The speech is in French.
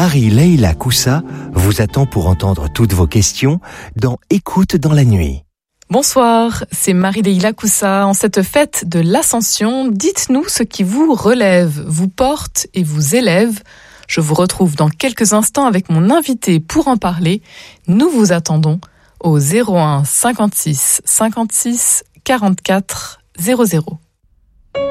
Marie-Leila Coussa vous attend pour entendre toutes vos questions dans Écoute dans la nuit. Bonsoir, c'est Marie-Leila Coussa. En cette fête de l'Ascension, dites-nous ce qui vous relève, vous porte et vous élève. Je vous retrouve dans quelques instants avec mon invité pour en parler. Nous vous attendons au 01 56 56 44 00.